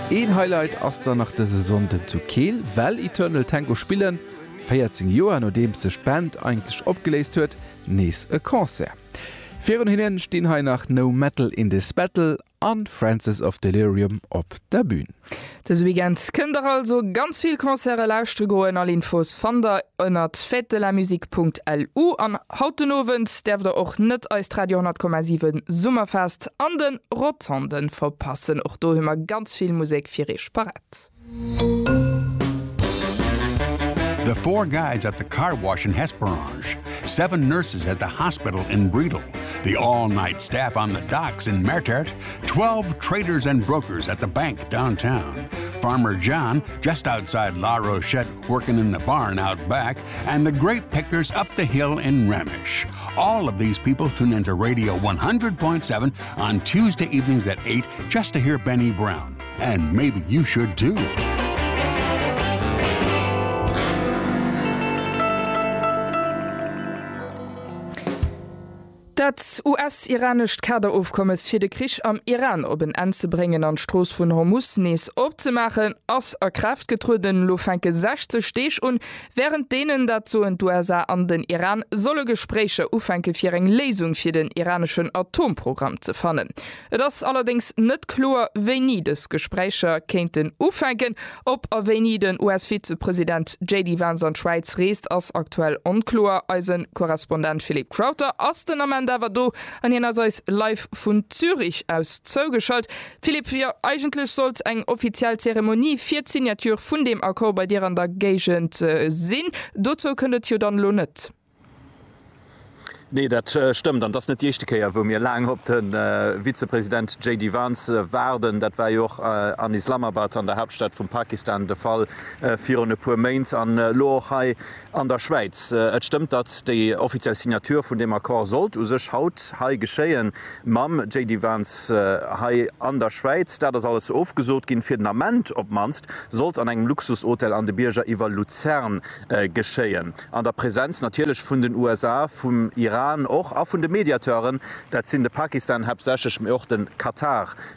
Ein Highlight ass der nach der Saison den zu Kehl, well Eternal Tango spielen, 14 Joer no dem sech Band eigentlich opgeleist huet, nees e Konzert. Fer hinnen stehen ha nach No Metal in this Battle an Francis of Delirium op der Bühne. Das Weekend kënder also ganz viel Konzerte lauschte goen all Infos van der ënnert fetelamusik.lu an Hautenowens derf der och net als Radio 10,7 Summerfest an den Rotonden verpassen. Och do hummer ganz viel Musik firich parat. The 4 guides at the car wash in Hesperange, 7 nurses at the hospital in Bredel, the all-night staff on the docks in Mertert, 12 traders and brokers at the bank downtown, Farmer John just outside La Rochette working in the barn out back, and the grape pickers up the hill in Remish. All of these people tune into Radio 100.7 on Tuesday evenings at 8 just to hear Benny Brown. And maybe you should too. Dat US-iranecht Kaderaufkommes fir de Krich am Iran op en anzubringen an Stroos vun Hormuz nees opzemachen, ass erkraft getruden Lofenke 60 stech und während denen dazu en USA an den Iran solle Gespräche ufenke fir eng Lesung fir den iranischen Atomprogramm zu fannen. Et ass allerdings net klar, wéi nie des Gesprächer kenten ufenken, ob a wéi nie den US-Vizepräsident J.D. Vance an Schweiz reest ass aktuell onklar, als Korrespondent Philipp Crowther ass den Amanda war do an jenerseits live vun Zürich aus zougeschalt. Philipp, ja, eigentlich sollt eng offiziell Zeremonie 4 Signatur vun dem Akkor bei dir an der Gegent sinn. Dozo kënnet jo dann lo net. Nee, dat stimmt an das net Jechtekeier, wo mir lang op den Vizepräsident J.D. Vance werden, dat war joch an Islamabad an der Hauptstadt von Pakistan der Fall 4 pu Mainz an Lochai an der Schweiz. Et stimmt, dat die offizielle Signatur von dem Akkor sollt sech haut hai geschéien mam J.D. Vance hai an der Schweiz, da das alles aufgesot gin Firnament op manst, sollt an engem Luxushotel an de Bierger iwwer Luzern geschéien. An der Präsenz natürlich vun den USA, vum Iran och a vun de Mediateuren, dat sinn de Pakistan hab sech och den Katar